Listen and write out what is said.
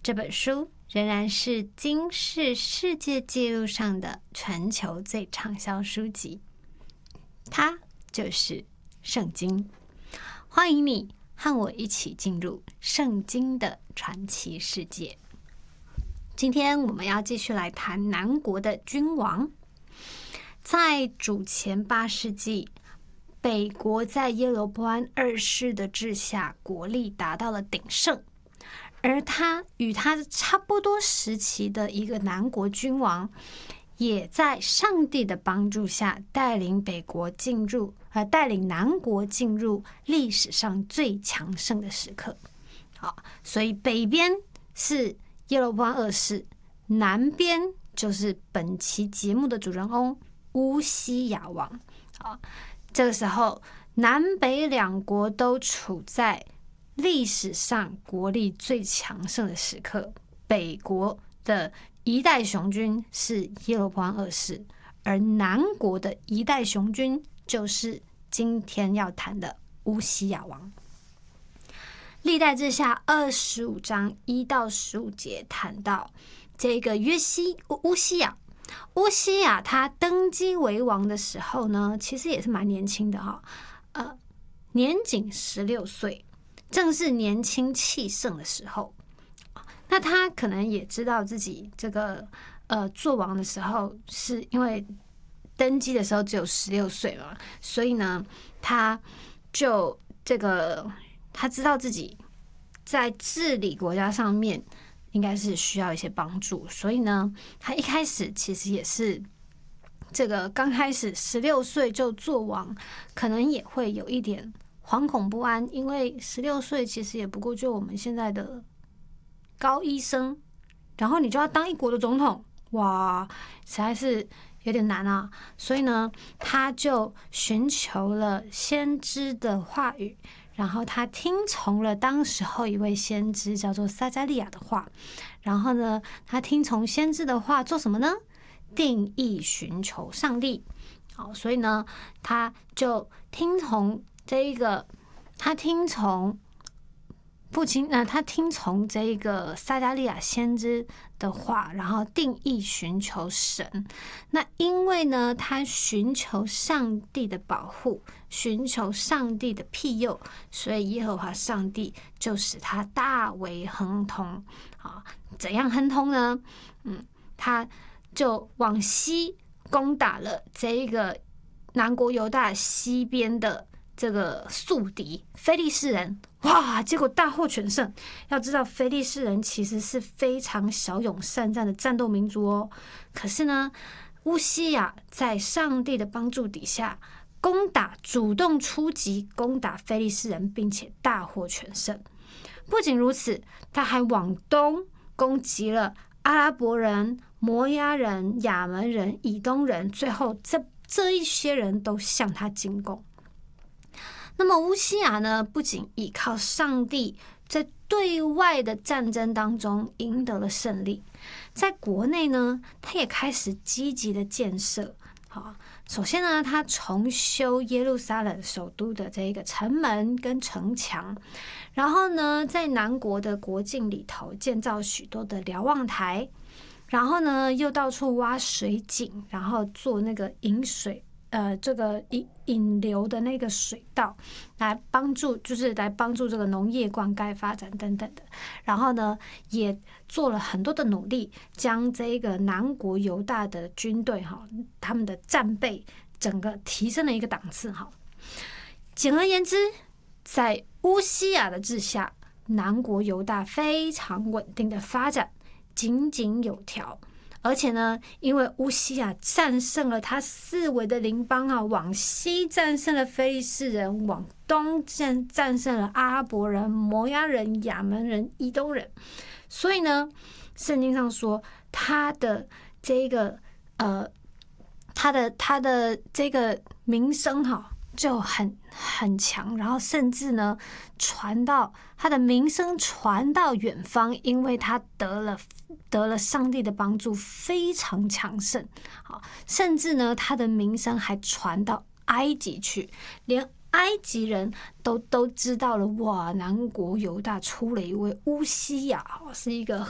这本书仍然是金氏世界纪录上的全球最畅销书籍，它就是圣经。欢迎你和我一起进入圣经的传奇世界。今天我们要继续来谈南国的君王。在主前8世纪，北国在耶罗波安2世的治下，国力达到了鼎盛。而他与他差不多时期的一个南国君王，也在上帝的帮助下，带领南国进入历史上最强盛的时刻。好，所以北边是耶罗波安2世，南边就是本期节目的主人翁乌西雅王。好，这个时候南北两国都处在历史上国力最强盛的时刻。北国的一代雄军是耶罗波安2世，而南国的一代雄军就是今天要谈的乌西雅王。历代志下25章1到15节谈到这个乌西雅。乌西雅他登基为王的时候呢，其实也是蛮年轻的年仅16岁，正是年轻气盛的时候。那他可能也知道自己这个做王的时候，是因为登基的时候只有16岁嘛，所以呢，他就他知道自己在治理国家上面应该是需要一些帮助，所以呢，他一开始其实也是刚开始16岁就做王，可能也会有一点惶恐不安，因为16岁其实也不过就我们现在的高一生，然后你就要当一国的总统，哇，实在是有点难啊。所以呢，他就寻求了先知的话语，然后他听从了当时候一位先知叫做撒迦利亚的话，然后呢，他听从先知的话做什么呢？定义寻求上帝。好，所以呢，他就听从他听从这个撒迦利亚先知的话，然后定义寻求神。那因为呢，他寻求上帝的保护，寻求上帝的庇佑，所以耶和华上帝就使他大为亨通。好，怎样亨通呢？他就往西攻打了这个南国犹大西边的这个宿敌非利士人，哇！结果大获全胜。要知道，非利士人其实是非常骁勇善战的战斗民族哦。可是呢，乌西雅在上帝的帮助底下，主动出击，攻打非利士人，并且大获全胜。不仅如此，他还往东攻击了阿拉伯人、摩押人、亚门人、以东人，最后这一些人都向他进贡。那么乌西雅呢，不仅依靠上帝在对外的战争当中赢得了胜利，在国内呢，他也开始积极的建设。好，首先呢，他重修耶路撒冷首都的这个城门跟城墙，然后呢，在南国的国境里头建造许多的瞭望台，然后呢，又到处挖水井，然后做那个引流的那个水道，来帮助这个农业灌溉发展等等的。然后呢，也做了很多的努力，将这个南国犹大的军队他们的战备整个提升了一个档次。简而言之，在乌西雅的治下，南国犹大非常稳定的发展，井井有条。而且呢，因为乌西雅战胜了他四围的邻邦往西战胜了非利士人，往东战胜了阿拉伯人、摩押人、亚门人、以东人，所以呢，圣经上说他的这个名声就很强，然后甚至呢他的名声传到远方，因为他得了上帝的帮助，非常强盛。好，甚至呢他的名声还传到埃及去，连埃及人都知道了，哇，南国犹大出了一位乌西雅，是一个